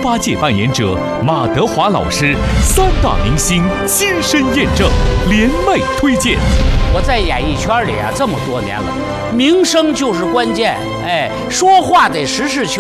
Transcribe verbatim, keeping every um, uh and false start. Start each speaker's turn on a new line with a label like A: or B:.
A: 八戒扮演者马德华老师，三大明星亲身验证，联袂推荐。
B: 我在演艺圈里啊这么多年了，名声就是关键。哎，说话得实事求